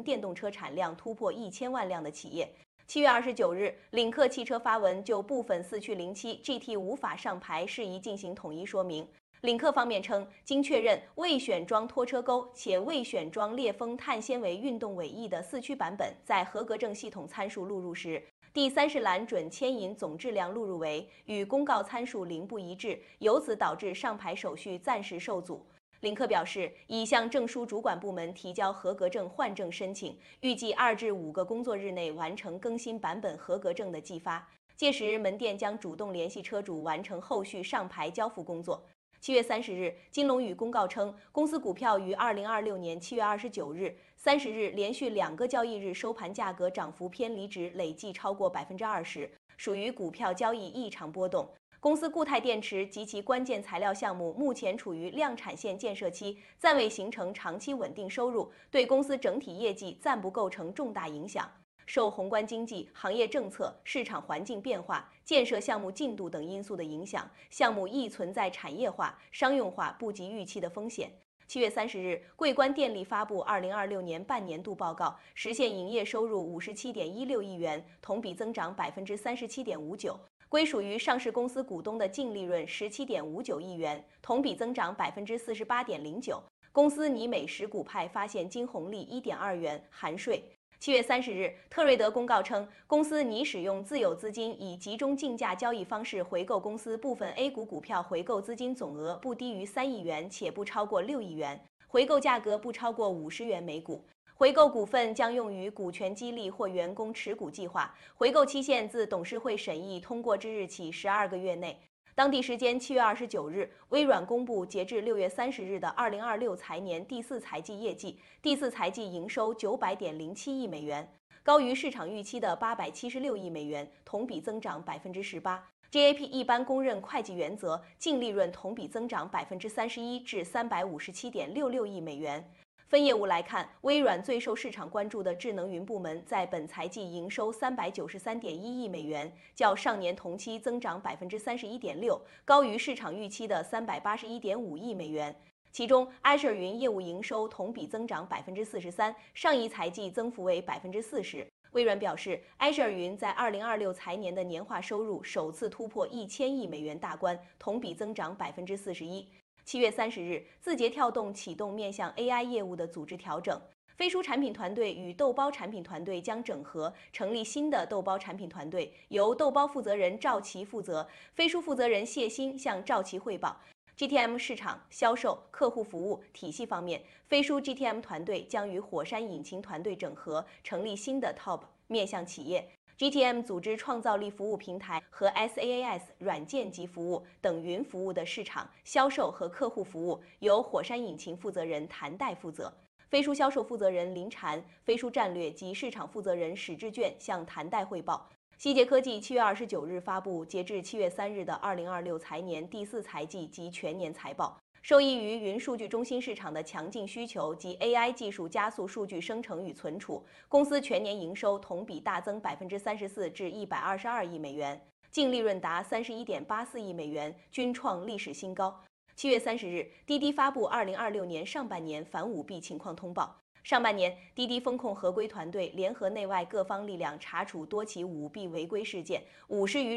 电动车产量突破1000万辆的企业。7月29日，领克汽车发文就部分4驱07 GT 无法上牌事宜进行统一说明。领克方面称，经确认未选装拖车钩且未选装裂风碳纤维运动尾翼的4驱版本，在合格证系统参数录入时，第30栏准牵引总质量录入为与公告参数零不一致，由此导致上牌手续暂时受阻。领克表示，已向证书主管部门提交合格证换证申请，预计2至5个工作日内完成更新版本合格证的寄发。届时，门店将主动联系车主完成后续上牌交付工作。7月30日，金龙宇公告称，公司股票于2026年7月29日、30日连续2个交易日收盘价格涨幅偏离值累计超过20%，属于股票交易异常波动。公司固态电池及其关键材料项目目前处于量产线建设期，暂未形成长期稳定收入，对公司整体业绩暂不构成重大影响。受宏观经济、行业政策、市场环境变化、建设项目进度等因素的影响，项目亦存在产业化、商用化不及预期的风险。7月30日，桂冠电力发布2026年半年度报告，实现营业收入57.16亿元，同比增长37.59%，归属于上市公司股东的净利润17.59亿元，同比增长48.09%。公司拟每10股派发现金红利1.2元，含税。7月30日，特瑞德公告称，公司拟使用自有资金以集中竞价交易方式回购公司部分 A 股股票，回购资金总额不低于3亿元，且不超过6亿元，回购价格不超过50元每股。回购股份将用于股权激励或员工持股计划，回购期限自董事会审议通过之日起12个月内。当地时间7月29日，微软公布截至6月30日的2026财年第4财季业绩，第4财季营收900.07亿美元，高于市场预期的876亿美元，同比增长18%。GAAP 一般公认会计原则，净利润同比增长31%至357.66亿美元。分业务来看，微软最受市场关注的智能云部门在本财季营收393.1亿美元，较上年同期增长31.6%，高于市场预期的381.5亿美元。其中 ，Azure 云业务营收同比增长43%，上一财季增幅为40%。微软表示 ，Azure 云在2026财年的年化收入首次突破1000亿美元大关，同比增长41%。7月30日，字节跳动启动面向 AI 业务的组织调整，飞书产品团队与豆包产品团队将整合，成立新的豆包产品团队，由豆包负责人赵琦负责，飞书负责人谢鑫向赵琦汇报。GTM 市场、销售、客户服务体系方面，飞书 GTM 团队将与火山引擎团队整合，成立新的 TOP 面向企业。GTM 组织创造力服务平台和 SaaS 软件及服务等云服务的市场、销售和客户服务由火山引擎负责人谭代负责，飞书销售负责人林婵、飞书战略及市场负责人史志卷向谭代汇报。希捷科技7月29日发布截至7月3日的2026财年第4财季及全年财报。受益于云数据中心市场的强劲需求及 AI 技术加速数据生成与存储，公司全年营收同比大增34%至122亿美元，净利润达31.84亿美元，均创历史新高。7月30日，滴滴发布2026年上半年反舞弊情况通报。上半年，滴滴风控合规团队联合内外各方力量查处多起舞弊违规事件，50余